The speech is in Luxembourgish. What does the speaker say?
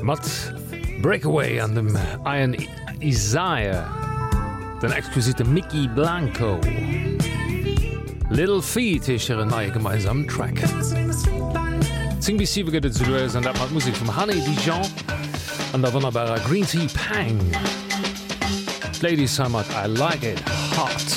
mat Breakaway an dem Ian Isaiah, den exquisite Mickey Blanco. Little Feet ist een neue gemeinsamen Track. Zing bis 7 gëtt zu loes an dat mat Musik vum Honey Dijon an der wunderbarer Green Tea Pang. Ladies Summer, I like it hot.